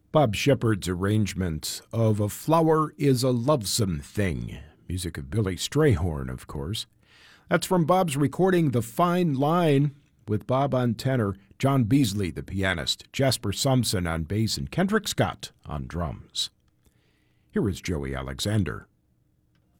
Bob Shepard's arrangement of A Flower is a Lovesome Thing, music of Billy Strayhorn, of course. That's from Bob's recording The Fine Line, with Bob on tenor, John Beasley, the pianist, Jasper Sumpson on bass, and Kendrick Scott on drums. Here is Joey Alexander.